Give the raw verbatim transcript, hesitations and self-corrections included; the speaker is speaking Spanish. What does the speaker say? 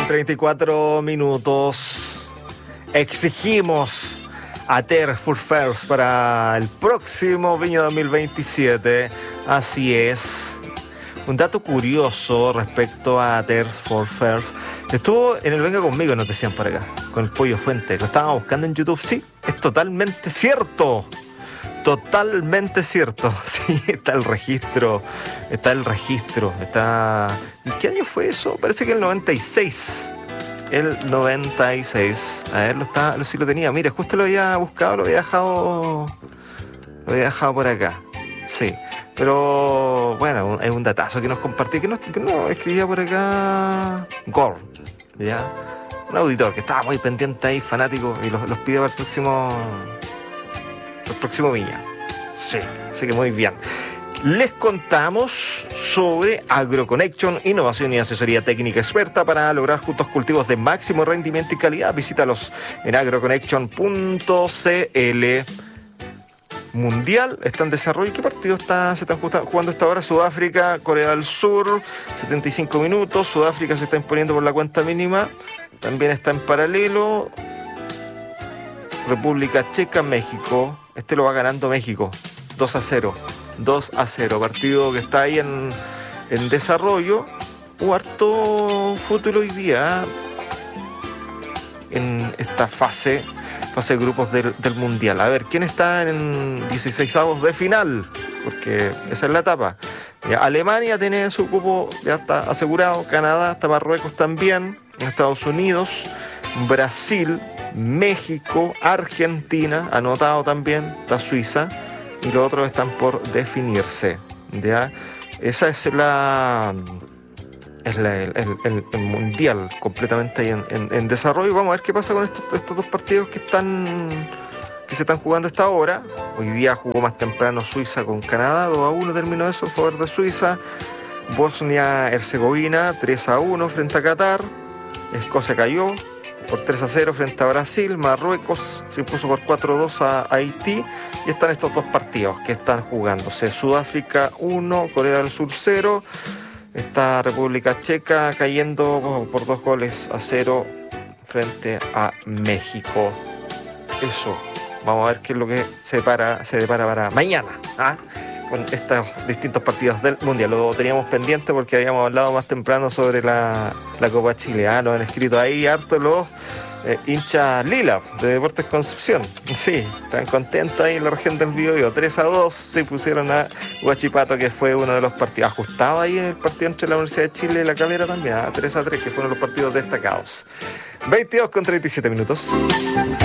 con treinta y cuatro minutos. Exigimos a Turf for First para el próximo Viña dos mil veintisiete. Así es. Un dato curioso respecto a Turf for First. Estuvo en el Venga Conmigo, nos decían por acá, con el Pollo Fuente. Lo estábamos buscando en YouTube. Sí, es totalmente cierto. Totalmente cierto. Sí, está el registro. Está el registro. Está... ¿Y qué año fue eso? Parece que el noventa y seis. El noventa y seis. A ver, lo está, lo, sí lo tenía. Mire, justo lo había buscado, lo había dejado. Lo había dejado por acá. Sí. Pero bueno, es un datazo que nos compartí. Que no, que no escribía por acá. Gore. ¿Ya? Un auditor que estaba muy pendiente ahí, fanático, y los, los pide para el próximo. El próximo Viña. Sí, así que muy bien. Les contamos sobre AgroConnection, innovación y asesoría técnica experta para lograr juntos cultivos de máximo rendimiento y calidad. Visítalos en agroconnection punto c l. Mundial está en desarrollo. ¿Qué partido está, se están jugando hasta ahora? Sudáfrica, Corea del Sur, setenta y cinco minutos. Sudáfrica se está imponiendo por la cuenta mínima. También está en paralelo República Checa, México. Este lo va ganando México, dos a cero. dos a cero, partido que está ahí en, en desarrollo. Hubo harto fútbol hoy día en esta fase, fase de grupos del, del Mundial. A ver, ¿quién está en dieciseisavos de final? Porque esa es la etapa. Ya, Alemania tiene su cupo, ya está asegurado. Canadá, está Marruecos también. En Estados Unidos, Brasil, México, Argentina, anotado también, está Suiza, y los otros están por definirse. ¿Ya? Esa es la es la, el, el, el mundial completamente ahí en, en, en desarrollo. Vamos a ver qué pasa con estos, estos dos partidos que están que se están jugando a esta hora. Hoy día jugó más temprano Suiza con Canadá, dos a uno terminó eso, a favor de Suiza. Bosnia-Herzegovina, tres a uno frente a Qatar. Escocia cayó por tres a cero frente a Brasil. Marruecos se impuso por cuatro a dos a Haití. Y están estos dos partidos que están jugándose. Sudáfrica uno, Corea del Sur cero. Está República Checa cayendo por dos goles a cero frente a México. Eso. Vamos a ver qué es lo que se, para, se depara para mañana, ¿ah? Con estos distintos partidos del Mundial. Lo teníamos pendiente porque habíamos hablado más temprano sobre la, la Copa Chile. ¿Ah? Nos han escrito ahí harto los eh, hinchas lila de Deportes Concepción. Sí, están contentos ahí en la región del Biobío. tres a dos se pusieron a Huachipato, que fue uno de los partidos. Ajustado ahí en el partido entre la Universidad de Chile y la Calera también. ¿Ah? tres a tres, que fueron los partidos destacados. veintidós con treinta y siete minutos.